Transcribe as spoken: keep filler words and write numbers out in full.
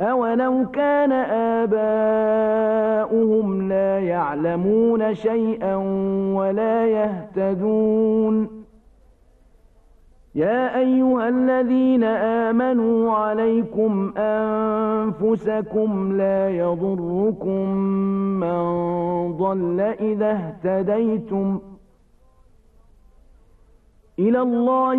أولو كان آباؤهم لا يعلمون شيئا ولا يهتدون يا أيها الذين آمنوا عليكم أنفسكم لا يضركم من ضل إذا اهتديتم إلى الله